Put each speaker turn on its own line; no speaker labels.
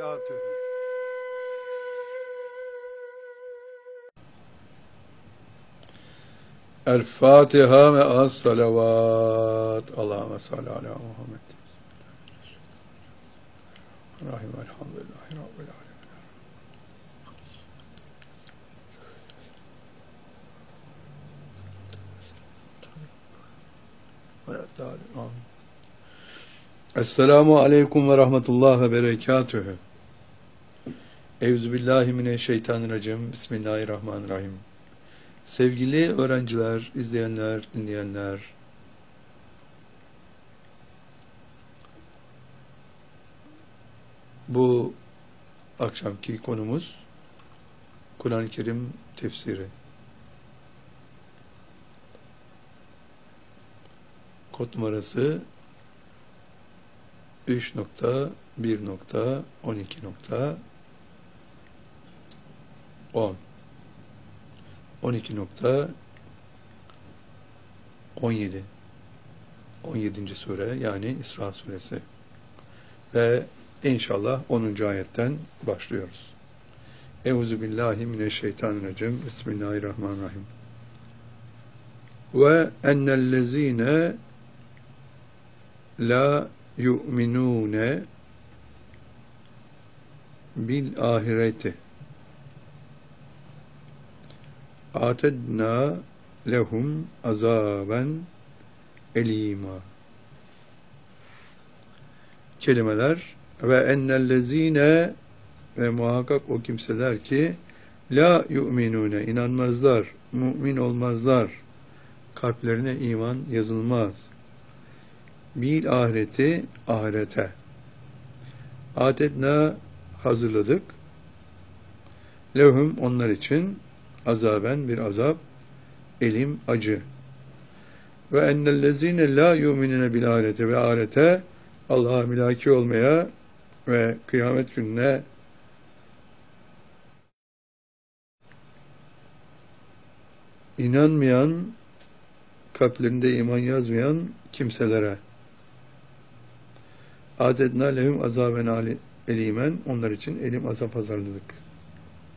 berekatühü.
El Fatiha ve as salavat. Allahümme salli ala Muhammed. Rahim elhamdülillahi rabbil alemin. Esselamu aleyküm ve rahmetullah ve berekatühü. Euzubillahimineşşeytanirracim. Bismillahirrahmanirrahim. Sevgili öğrenciler, izleyenler, dinleyenler, bu akşamki konumuz Kur'an-ı Kerim tefsiri. Kod numarası 3.1.12.10 12.17 17. sure yani İsra suresi ve inşallah 10. ayetten başlıyoruz. Euzubillahimineşşeytanirracim. Bismillahirrahmanirrahim. Ve ennellezine la yu'minune bil ahireti atedna lehum azaben elima. Kelimeler ve ennellezine ve muhakkak o kimseler ki la yu'minune inanmazlar, mümin olmazlar, kalplerine iman yazılmaz. Bil ahireti ahirete. Atedna hazırladık. Lehum onlar için azaben bir azap, elim acı. Ve ennellezine la yu'minune bil ahirete ve ahirete Allah'a mülaki olmaya ve kıyamet gününe inanmayan, kalplerinde iman yazmayan kimselere adetna lehum azaben elimen onlar için elim azap hazırladık.